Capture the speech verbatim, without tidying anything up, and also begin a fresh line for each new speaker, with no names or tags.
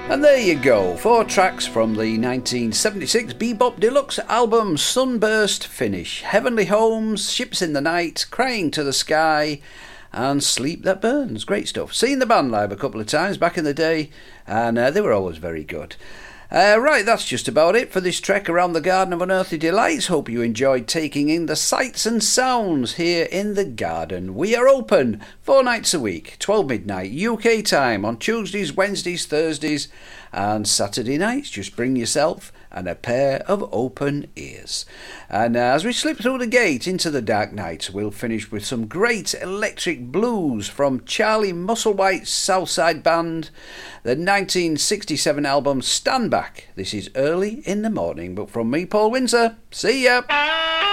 And there you go, four tracks from the nineteen seventy-six Bebop Deluxe album Sunburst Finish. Heavenly Homes, Ships in the Night, Crying to the Sky, and Sleep That Burns. Great stuff. Seen the band live a couple of times back in the day, and uh, they were always very good. Uh, right, that's just about it for this trek around the Garden of Unearthly Delights. Hope you enjoyed taking in the sights and sounds here in the garden. We are open four nights a week, twelve midnight U K time, on Tuesdays, Wednesdays, Thursdays and Saturday nights. Just bring yourself and a pair of open ears. And uh, as we slip through the gate into the dark night, we'll finish with some great electric blues from Charlie Musselwhite's Southside Band, the nineteen sixty-seven album Stand Back. This is Early in the Morning, but from me, Paul Windsor, see ya!